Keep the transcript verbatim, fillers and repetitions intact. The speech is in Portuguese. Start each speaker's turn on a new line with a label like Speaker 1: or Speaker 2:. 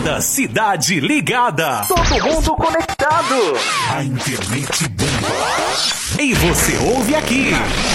Speaker 1: Toda cidade ligada.
Speaker 2: Todo mundo conectado.
Speaker 1: A internet bomba. E você ouve aqui.